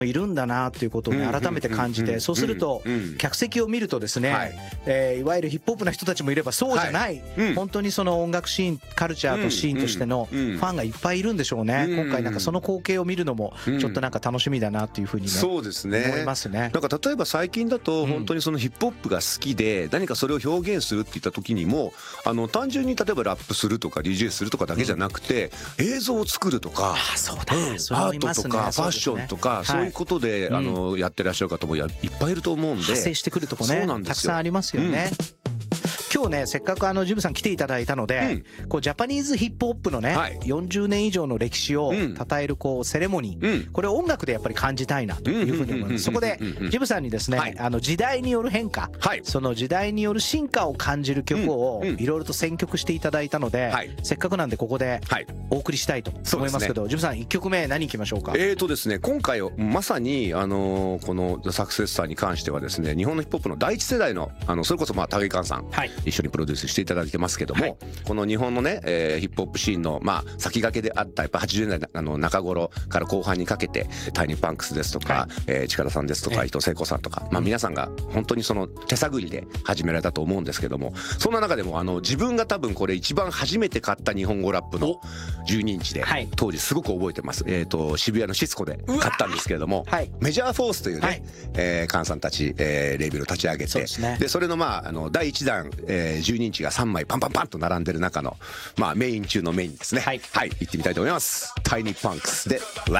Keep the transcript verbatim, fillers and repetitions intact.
いるんだなということをね改めて感じて、そうすると客席を見るとですね、はいえー、いわゆるヒップホップな人たちもいればそうじゃない、はいうん、本当にその音楽シーンカルチャーとシーンとしてのファンがいっぱいいるんでしょうね。今回なんかその光景を見るのもちょっとなんか楽しみだなというふうにね、 そうですね思いますね。 なんか例えば最近だと本当にそのヒップホップが好きで何かそれを表現するって言った時にもあの単純に例えばラップするとか ディージェー するとかだけじゃなくて、うん、映像を作るとかあそうだ、うん、 アートとかファッションとかそういうことで、はい、あのやってらっしゃる方もいっぱいいると思うんで発生してくるとこねたくさんありますよね、うん今日ねせっかくあのジムさん来ていただいたので、うん、こうジャパニーズヒップホップのね、はい、よんじゅうねん以上の歴史を称えるこうセレモニー、うん、これを音楽でやっぱり感じたいなというふうに思います。そこでジムさんにですね、はい、あの時代による変化、はい、その時代による進化を感じる曲をいろいろと選曲していただいたので、はい、せっかくなんでここでお送りしたいと思いますけど、はい、ジムさんいっきょくめ何いきましょうか。 えーとですね今回まさにあのこのサクセスサーに関してはですね日本のヒップホップの第一世代のあのそれこそまあ武井寛さん、はい、一緒にプロデュースしていただいてますけども、はい、この日本のね、えー、ヒップホップシーンのまあ先駆けであったやっぱはちじゅうねんだいあの中頃から後半にかけてタイニーパンクスですとか、はいえー、近田さんですとか、はい、伊藤聖子さんとか、まあ、皆さんが本当にその手探りで始められたと思うんですけどもそんな中でもあの自分が多分これ一番初めて買った日本語ラップのじゅうにインチで、はい、当時すごく覚えてます、えー、と渋谷のシスコで買ったんですけれども、はい、メジャーフォースというね、はいえー、菅さんたち、えー、レーベルを立ち上げて そ, で、ね、でそれのまああのだいいちだん、えー、じゅうにインチがさんまいパンパンパンと並んでる中のまあメイン中のメインですね。はい、はい、行ってみたいと思います。タイニーパンクスで Let's